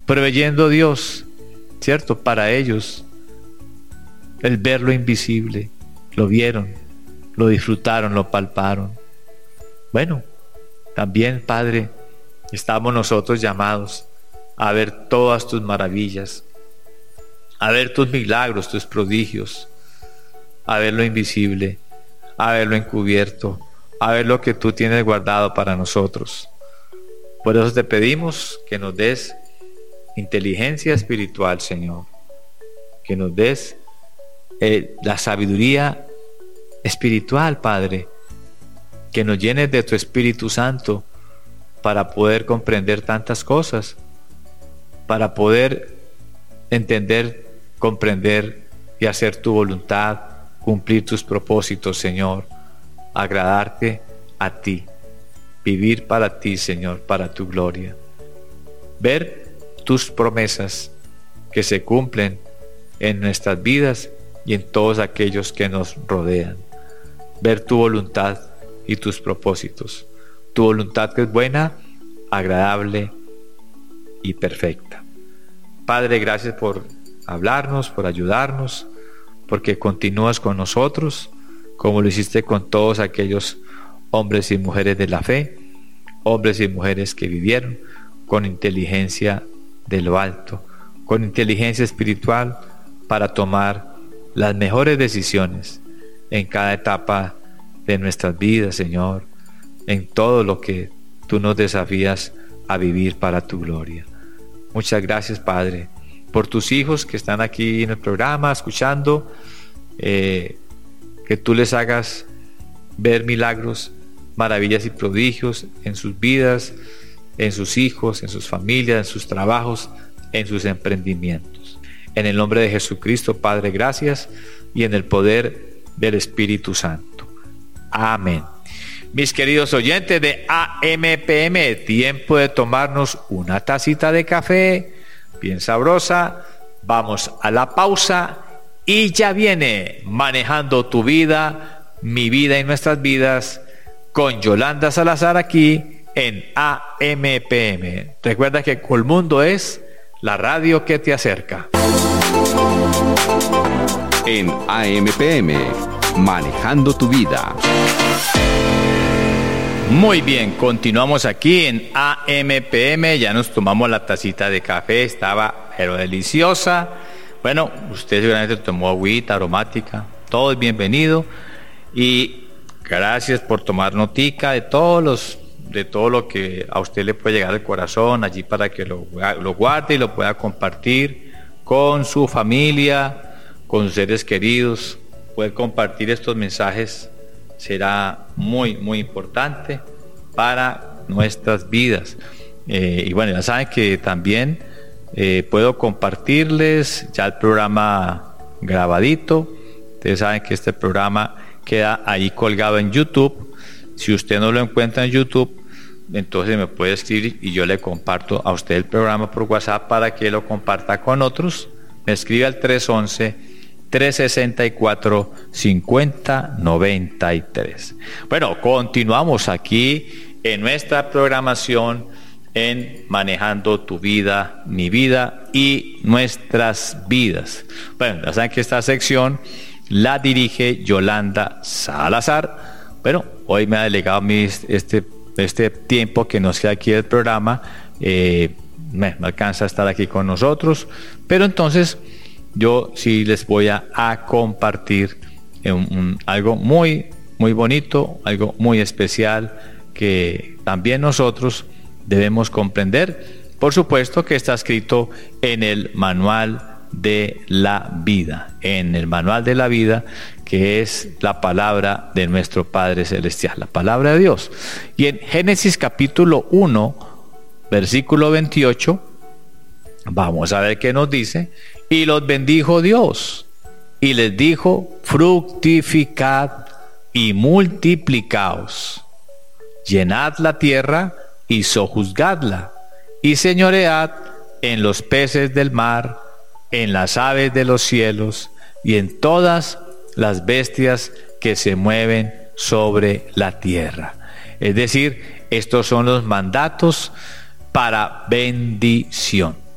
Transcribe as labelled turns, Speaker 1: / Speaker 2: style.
Speaker 1: proveyendo Dios, ¿cierto? Para ellos, el ver lo invisible, lo vieron, lo disfrutaron, lo palparon. Bueno, también, Padre, estamos nosotros llamados a ver todas tus maravillas, a ver tus milagros, tus prodigios, a ver lo invisible, a ver lo encubierto, a ver lo que tú tienes guardado para nosotros. Por eso te pedimos que nos des inteligencia espiritual, Señor, que nos des la sabiduría espiritual, Padre, que nos llenes de tu Espíritu Santo para poder comprender tantas cosas, para poder entender, comprender y hacer tu voluntad, cumplir tus propósitos, Señor, agradarte a ti, vivir para ti, Señor, para tu gloria, ver tus promesas que se cumplen en nuestras vidas y en todos aquellos que nos rodean, ver tu voluntad y tus propósitos, tu voluntad que es buena, agradable y perfecta. Padre, gracias por hablarnos, por ayudarnos, porque continúas con nosotros, como lo hiciste con todos aquellos hombres y mujeres de la fe, hombres y mujeres que vivieron con inteligencia de lo alto, con inteligencia espiritual para tomar las mejores decisiones en cada etapa de nuestras vidas, Señor, en todo lo que tú nos desafías a vivir para tu gloria. Muchas gracias, Padre, por tus hijos que están aquí en el programa escuchando, que tú les hagas ver milagros, maravillas y prodigios en sus vidas, en sus hijos, en sus familias, en sus trabajos, en sus emprendimientos. En el nombre de Jesucristo, Padre, gracias, y en el poder del Espíritu Santo. Amén. Mis queridos oyentes de AMPM, tiempo de tomarnos una tacita de café bien sabrosa. Vamos a la pausa y ya viene Manejando tu vida, mi vida y nuestras vidas con Yolanda Salazar aquí en AMPM. Recuerda que Colmundo es la radio que te acerca.
Speaker 2: En AMPM, Manejando tu vida.
Speaker 1: Muy bien, continuamos aquí en AMPM. Ya nos tomamos la tacita de café, estaba pero deliciosa. Bueno, usted seguramente tomó agüita aromática, todo es bienvenido. Y gracias por tomar notica de todo lo que a usted le puede llegar al corazón allí para que lo guarde y lo pueda compartir con su familia, con sus seres queridos. Poder compartir estos mensajes será muy, muy importante para nuestras vidas. Y bueno, ya saben que también puedo compartirles ya el programa grabadito. Ustedes saben que este programa queda ahí colgado en YouTube. Si usted no lo encuentra en YouTube, entonces me puede escribir y yo le comparto a usted el programa por WhatsApp para que lo comparta con otros. Me escribe al 311-364-5093. Bueno, continuamos aquí en nuestra programación en Manejando tu vida, mi vida y nuestras vidas. Bueno, ya saben que esta sección la dirige Yolanda Salazar. Bueno, hoy me ha delegado este tiempo que nos queda aquí del programa. Me alcanza a estar aquí con nosotros, pero entonces yo sí les voy a compartir algo muy, muy bonito, algo muy especial que también nosotros debemos comprender. Por supuesto que está escrito en el manual de la vida, en el manual de la vida, que es la palabra de nuestro Padre Celestial, la palabra de Dios. Y en Génesis capítulo 1, versículo 28, vamos a ver qué nos dice. Y los bendijo Dios, y les dijo: fructificad y multiplicaos, llenad la tierra y sojuzgadla, y señoread en los peces del mar, en las aves de los cielos, y en todas las bestias que se mueven sobre la tierra. Es decir, estos son los mandatos para bendición.